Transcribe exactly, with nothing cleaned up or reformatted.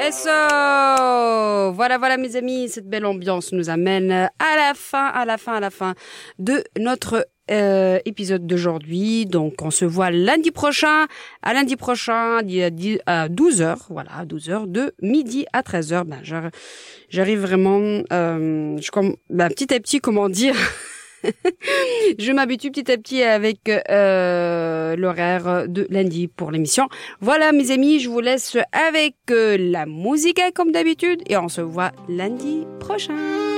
Espresso. Voilà, voilà mes amis, cette belle ambiance nous amène à la fin, à la fin, à la fin de notre euh, épisode d'aujourd'hui. Donc on se voit lundi prochain, à lundi prochain, à douze heures, voilà, à douze heures, de midi à treize heures. Ben, j'arrive vraiment, euh, je, comme, ben, petit à petit, comment dire... Je m'habitue petit à petit avec euh, l'horaire de lundi pour l'émission. Voilà mes amis, je vous laisse avec euh, la musique comme d'habitude et on se voit lundi prochain.